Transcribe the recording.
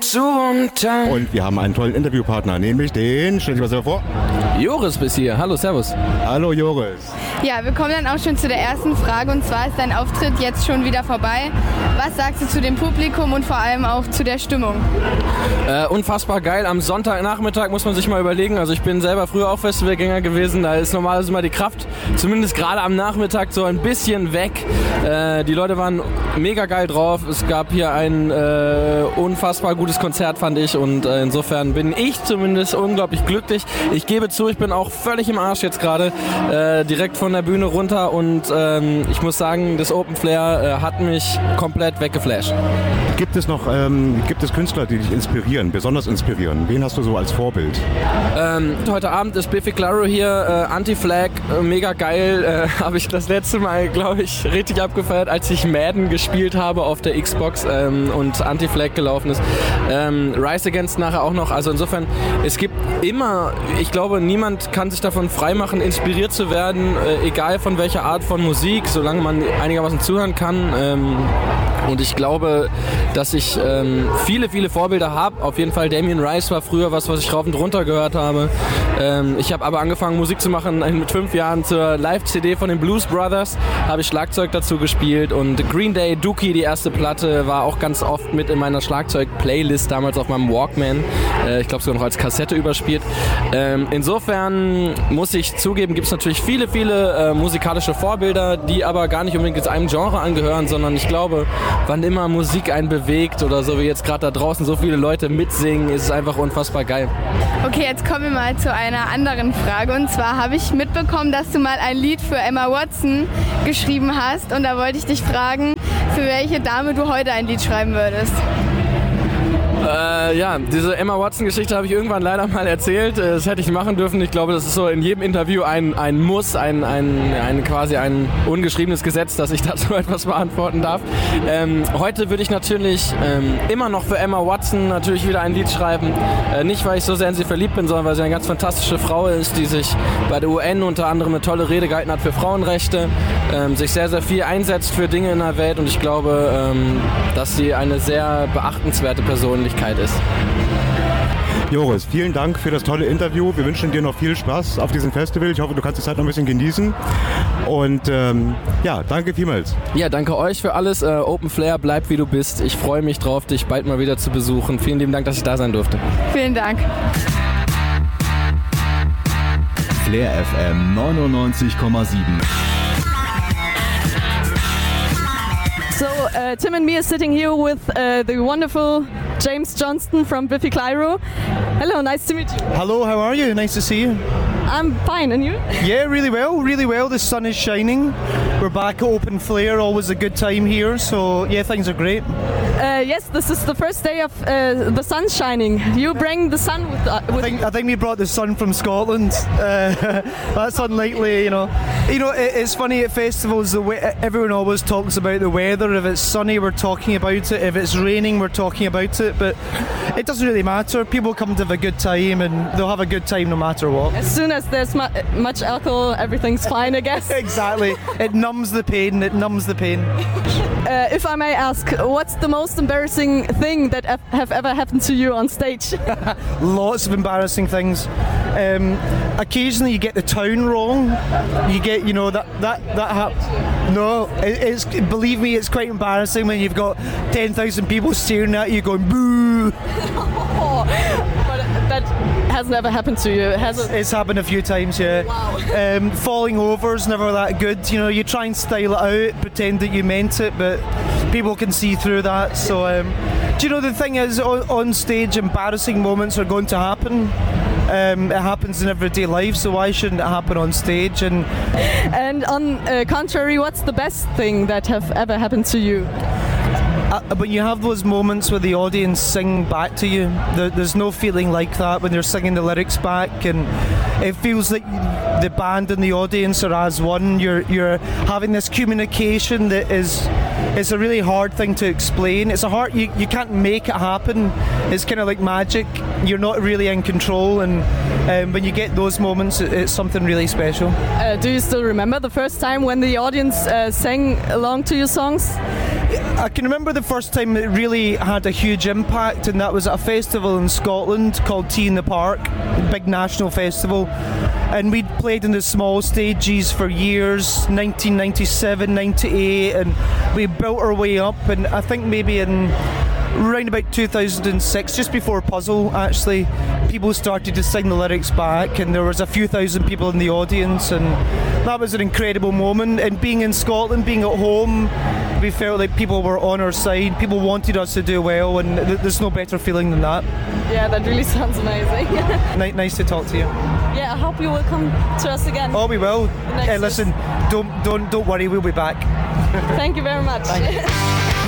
zu unter. Und wir haben einen tollen Interviewpartner, nämlich den, stell dich mal selber vor. Joris bis hier. Hallo, servus. Hallo Joris. Ja, wir kommen dann auch schon zu der ersten Frage und zwar ist dein Auftritt jetzt schon wieder vorbei. Was sagst du zu dem Publikum und vor allem auch zu der Stimmung? Unfassbar geil. Am Sonntagnachmittag muss man sich mal überlegen. Also ich bin selber früher auch Festivalgänger gewesen. Da ist normalerweise immer die Kraft, zumindest gerade am Nachmittag, so ein bisschen weg. Die Leute waren mega geil drauf. Es gab hier ein unfassbar gutes Konzert, fand ich. Und insofern bin ich zumindest unglaublich glücklich. Ich gebe zu, ich bin auch völlig im Arsch jetzt gerade. Direkt von der Bühne runter. Und ich muss sagen, das Open Flair hat mich komplett weggeflasht. Gibt es Künstler, die dich inspirieren, besonders inspirieren? Wen hast du so als Vorbild? Heute Abend ist Biffy Clyro hier, Anti-Flag, mega geil. Habe ich das letzte Mal, glaube ich, richtig abgefeiert, als ich Madden gespielt habe auf der Xbox und Anti-Flag gelaufen ist. Rise Against nachher auch noch. Also insofern, es gibt immer, ich glaube, niemand kann sich davon freimachen, inspiriert zu werden, egal von welcher Art von Musik, solange man einigermaßen zuhören kann. Und ich glaube, dass ich viele Vorbilder habe. Auf jeden Fall Damien Rice war früher was ich rauf und runter gehört habe. Ich habe aber angefangen Musik zu machen mit 5 Jahren zur Live-CD von den Blues Brothers. Habe ich Schlagzeug dazu gespielt und Green Day, Dookie, die erste Platte, war auch ganz oft mit in meiner Schlagzeug-Playlist damals auf meinem Walkman. Ich glaube sogar noch als Kassette überspielt. Insofern muss ich zugeben, gibt es natürlich viele musikalische Vorbilder, die aber gar nicht unbedingt einem Genre angehören, sondern ich glaube, wann immer Musik einen bewegt oder so wie jetzt gerade da draußen so viele Leute mitsingen, ist es einfach unfassbar geil. Okay, jetzt kommen wir mal zu einer anderen Frage und zwar habe ich mitbekommen, dass du mal ein Lied für Emma Watson geschrieben hast und da wollte ich dich fragen, für welche Dame du heute ein Lied schreiben würdest. Ja, diese Emma Watson-Geschichte habe ich irgendwann leider mal erzählt. Das hätte ich machen dürfen. Ich glaube, das ist so in jedem Interview ein Muss, quasi ein ungeschriebenes Gesetz, dass ich dazu etwas beantworten darf. Heute würde ich natürlich immer noch für Emma Watson natürlich wieder ein Lied schreiben. Nicht, weil ich so sehr in sie verliebt bin, sondern weil sie eine ganz fantastische Frau ist, die sich bei der UN unter anderem eine tolle Rede gehalten hat für Frauenrechte, sich sehr, sehr viel einsetzt für Dinge in der Welt und ich glaube, dass sie eine sehr beachtenswerte Persönlichkeit ist. Joris, vielen Dank für das tolle Interview. Wir wünschen dir noch viel Spaß auf diesem Festival. Ich hoffe, du kannst die Zeit noch ein bisschen genießen. Und ja, danke vielmals. Ja, danke euch für alles. Open Flair, bleib wie du bist. Ich freue mich drauf, dich bald mal wieder zu besuchen. Vielen lieben Dank, dass ich da sein durfte. Vielen Dank. Flair FM 99,7. So Tim and me are sitting here with the wonderful James Johnston from Biffy Clyro. Hello, nice to meet you. Hello, how are you? Nice to see you. I'm fine, and you? Yeah, really well. The sun is shining. We're back at Open Flair, always a good time here, so yeah, things are great. Yes, this is the first day of the sun shining. You bring the sun with I think we brought the sun from Scotland. That's unlikely, you know. It's funny at festivals, everyone always talks about the weather. If it's sunny, we're talking about it. If it's raining, we're talking about it. But it doesn't really matter. People come to have a good time, and they'll have a good time no matter what. As soon as there's much alcohol, everything's fine, I guess. Exactly. It numbs the pain. If I may ask, what's the most embarrassing thing that have ever happened to you on stage? Lots of embarrassing things. Occasionally you get the tone wrong. You get, that happens. No, believe me, it's quite embarrassing when you've got 10,000 people staring at you going boo. But that has never happened to you, has it? It's happened a few times, yeah. Wow. Falling over's never that good. You try and style it out, pretend that you meant it, but people can see through that. So, the thing is, on stage, embarrassing moments are going to happen. It happens in everyday life, so why shouldn't it happen on stage? And on contrary, what's the best thing that have ever happened to you? When you have those moments where the audience sing back to you, there's no feeling like that when they're singing the lyrics back, and it feels like the band and the audience are as one. You're having this communication that it's a really hard thing to explain. It's you can't make it happen. It's kind of like magic. You're not really in control, and when you get those moments, it's something really special. Do you still remember the first time when the audience sang along to your songs? I can remember the first time it really had a huge impact, and that was at a festival in Scotland called Tea in the Park, a big national festival. And we'd played in the small stages for years, 1997, 98, and we built our way up. And I think maybe in around about 2006, just before Puzzle, actually, people started to sing the lyrics back, and there was a few thousand people in the audience, and that was an incredible moment. And being in Scotland, being at home, we felt like people were on our side, people wanted us to do well, and there's no better feeling than that. Yeah, that really sounds amazing. Nice to talk to you. Yeah, I hope you will come to us again. Oh, we will. Next Listen, don't worry, we'll be back. Thank you very much.